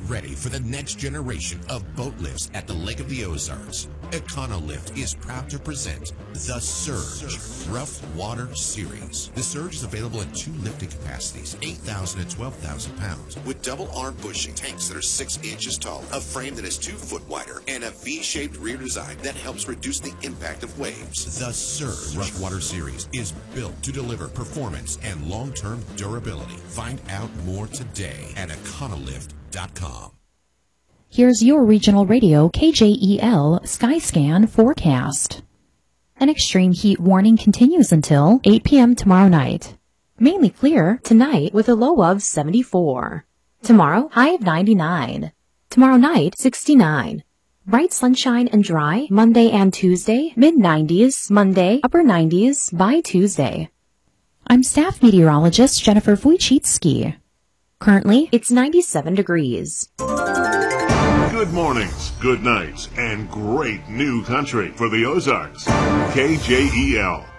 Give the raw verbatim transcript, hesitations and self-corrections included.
ready for the next generation of boat lifts at the Lake of the Ozarks. Econolift is proud to present the Surge Rough Water Series. The Surge is available in two lifting capacities, eight thousand and twelve thousand pounds, with double arm bushing tanks that are six inches tall, a frame that is two foot wider, and a V-shaped rear design that helps reduce the impact of waves. The Surge Rough Water Series is built to deliver performance and long-term durability. Find out more today at econolift dot com. Here's your regional radio K J E L Skyscan forecast. An extreme heat warning continues until eight p m tomorrow night. Mainly clear tonight with a low of seventy-four. Tomorrow, high of ninety-nine. Tomorrow night, sixty-nine. Bright sunshine and dry Monday and Tuesday, mid nineties, Monday, upper nineties by Tuesday. I'm staff meteorologist Jennifer Wojcicki. Currently, it's ninety-seven degrees. Good mornings, good nights, and great new country for the Ozarks. K J E L.